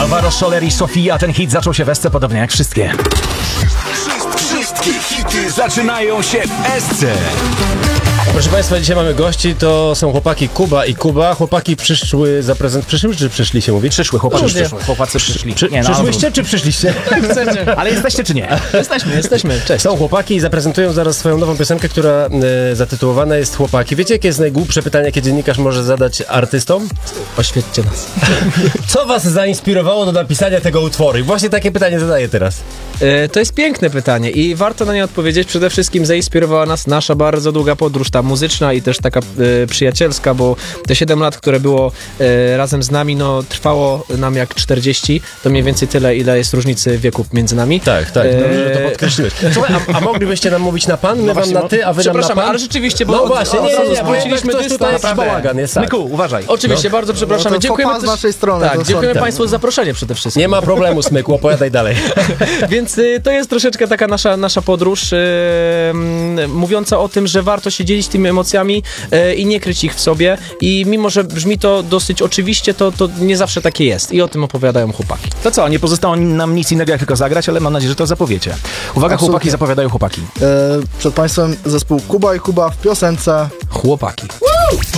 Alvaro Soler i Sofia. Ten hit zaczął się w Esce podobnie jak wszystkie. Wszystkie hity zaczynają się w Esce. Proszę Państwa, dzisiaj mamy gości, to są chłopaki Kuba i Kuba. Chłopaki przyszły za prezent. Przyszły czy przyszli się mówić? Przyszły, chłopacy przyszli. Przyszłyście czy przyszliście? Ale jesteście czy nie? Jesteśmy, cześć. Są chłopaki i zaprezentują zaraz swoją nową piosenkę, która zatytułowana jest Chłopaki. Wiecie, jakie jest najgłupsze pytanie, jakie dziennikarz może zadać artystom? Oświećcie nas. Co was zainspirowało do napisania tego utworu? I właśnie takie pytanie zadaję teraz. To jest piękne pytanie i warto na nie odpowiedzieć. Przede wszystkim zainspirowała nas nasza bardzo długa podróż, ta muzyczna i też taka przyjacielska, bo te 7 lat, które było razem z nami, no trwało nam jak 40, to mniej więcej tyle, ile jest różnicy wieków między nami. Tak, dobrze, że to podkreśliłeś. Słuchaj, a moglibyście nam mówić na pan, my wam na ty, a wy nam na pan? Ale rzeczywiście, bo no właśnie, nie, skróciliśmy ktoś tutaj jakiś bałagan jest. Myku, uważaj. Oczywiście, bardzo przepraszamy. No to dziękujemy z naszej strony. Tak, dziękujemy Państwu za zaproszenie przede wszystkim. Nie ma problemu, Smyku, opowiadaj dalej. Więc to jest troszeczkę taka nasza podróż mówiąca o tym, że warto się dzielić tymi emocjami i nie kryć ich w sobie. I mimo, że brzmi to dosyć oczywiście, to nie zawsze takie jest. I o tym opowiadają chłopaki. To co, nie pozostało nam nic innego jak tylko zagrać, ale mam nadzieję, że to zapowiecie. Uwaga, Absolutnie. chłopaki zapowiadają chłopaki. Przed Państwem zespół Kuba i Kuba w piosence Chłopaki.